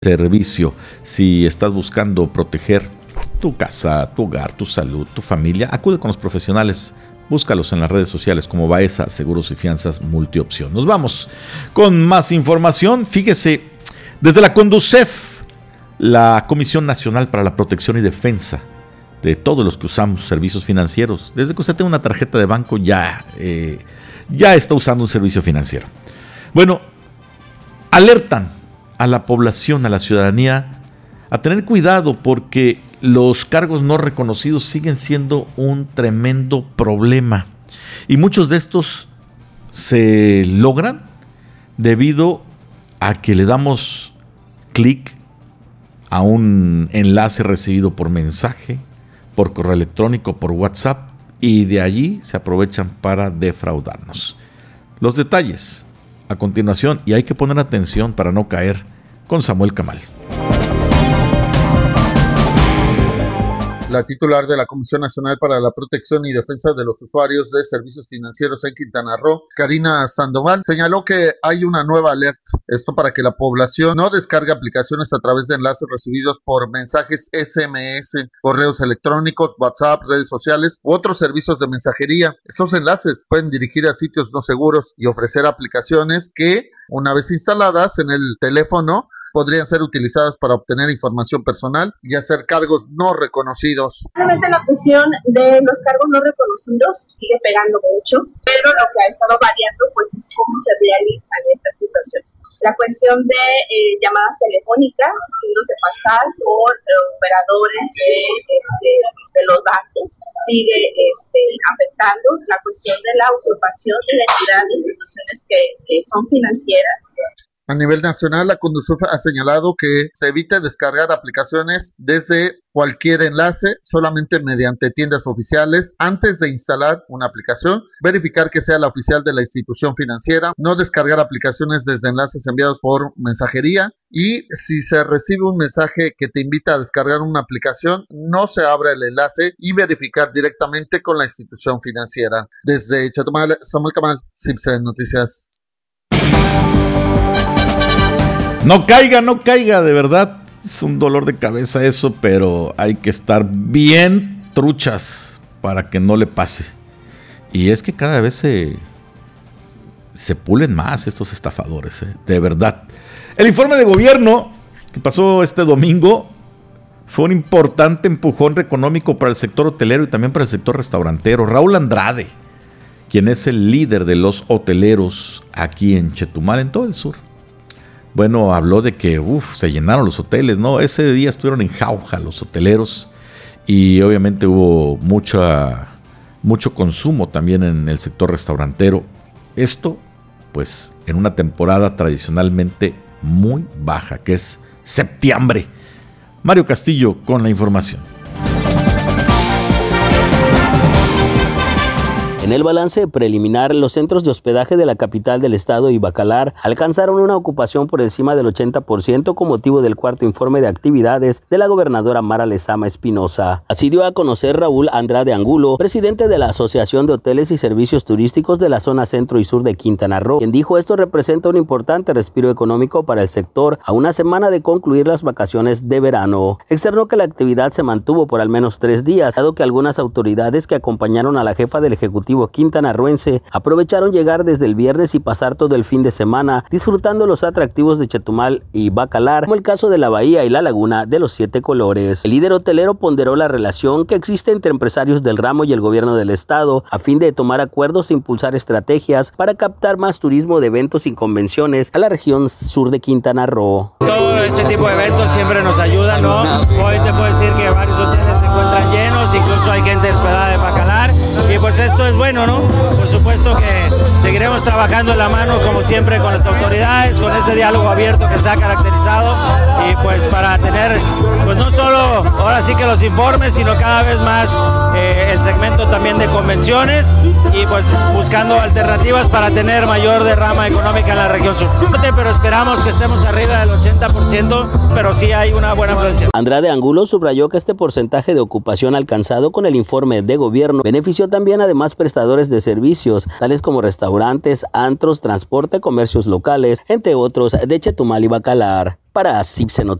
servicio. Si estás buscando proteger tu casa, tu hogar, tu salud, tu familia, acude con los profesionales. Búscalos en las redes sociales como Baeza Seguros y Fianzas Multiopción. Nos vamos con más información. Fíjese, desde la CONDUCEF, la Comisión Nacional para la Protección y Defensa de todos los que usamos servicios financieros, desde que usted tenga una tarjeta de banco ya está usando un servicio financiero. Bueno, alertan a la población, a la ciudadanía, a tener cuidado porque los cargos no reconocidos siguen siendo un tremendo problema. Y muchos de estos se logran debido a que le damos clic a un enlace recibido por mensaje, por correo electrónico, por WhatsApp, y de allí se aprovechan para defraudarnos. Los detalles a continuación, y hay que poner atención para no caer, con Samuel Camal. La titular de la Comisión Nacional para la Protección y Defensa de los Usuarios de Servicios Financieros en Quintana Roo, Karina Sandoval, señaló que hay una nueva alerta. Esto para que la población no descargue aplicaciones a través de enlaces recibidos por mensajes SMS, correos electrónicos, WhatsApp, redes sociales u otros servicios de mensajería. Estos enlaces pueden dirigir a sitios no seguros y ofrecer aplicaciones que, una vez instaladas en el teléfono, podrían ser utilizadas para obtener información personal y hacer cargos no reconocidos. Realmente la cuestión de los cargos no reconocidos sigue pegando mucho, pero lo que ha estado variando pues es cómo se realizan estas situaciones. La cuestión de llamadas telefónicas haciéndose pasar por operadores de los bancos sigue afectando la cuestión de la usurpación de identidad de instituciones que son financieras. A nivel nacional, la CONDUCEF ha señalado que se evite descargar aplicaciones desde cualquier enlace, solamente mediante tiendas oficiales, antes de instalar una aplicación, verificar que sea la oficial de la institución financiera, no descargar aplicaciones desde enlaces enviados por mensajería, y si se recibe un mensaje que te invita a descargar una aplicación, no se abra el enlace y verificar directamente con la institución financiera. Desde Chetumal, Samuel Camal, CIPSE Noticias. No caiga, de verdad, es un dolor de cabeza eso, pero hay que estar bien truchas para que no le pase. Y es que cada vez se pulen más estos estafadores, de verdad. El informe de gobierno que pasó este domingo fue un importante empujón económico para el sector hotelero y también para el sector restaurantero. Raúl Andrade, quien es el líder de los hoteleros aquí en Chetumal, en todo el sur. Bueno, habló de que se llenaron los hoteles, ¿no? Ese día estuvieron en jauja los hoteleros y obviamente hubo mucho consumo también en el sector restaurantero. Esto, pues, en una temporada tradicionalmente muy baja, que es septiembre. Mario Castillo con la información. En el balance preliminar, los centros de hospedaje de la capital del estado y Bacalar alcanzaron una ocupación por encima del 80% con motivo del cuarto informe de actividades de la gobernadora Mara Lezama Espinosa. Así dio a conocer Raúl Andrade Angulo, presidente de la Asociación de Hoteles y Servicios Turísticos de la zona centro y sur de Quintana Roo, quien dijo esto representa un importante respiro económico para el sector a una semana de concluir las vacaciones de verano. Externó que la actividad se mantuvo por al menos 3 días, dado que algunas autoridades que acompañaron a la jefa del Ejecutivo quintanarroense aprovecharon llegar desde el viernes y pasar todo el fin de semana disfrutando los atractivos de Chetumal y Bacalar, como el caso de la bahía y la laguna de los 7 colores. El líder hotelero ponderó la relación que existe entre empresarios del ramo y el gobierno del estado a fin de tomar acuerdos e impulsar estrategias para captar más turismo de eventos y convenciones a la región sur de Quintana Roo. Todo este tipo de eventos siempre nos ayudan, ¿no? Hoy te puedo decir que varios hoteles se encuentran llenos, incluso hay gente hospedada en Bacalar, y pues esto es bueno, ¿no? Por supuesto que seguiremos trabajando en la mano como siempre con las autoridades, con ese diálogo abierto que se ha caracterizado, y pues para tener pues no solo ahora sí que los informes, sino cada vez más el segmento también de convenciones, y pues buscando alternativas para tener mayor derrama económica en la región sur. Pero esperamos que estemos arriba del 80%, pero sí hay una buena influencia. Andrade Angulo subrayó que este porcentaje de ocupación alcanzado con el informe de gobierno benefició también a demás prestadores de servicios, tales como restaurantes, antros, transporte, comercios locales, entre otros, de Chetumal y Bacalar. Para CIPSE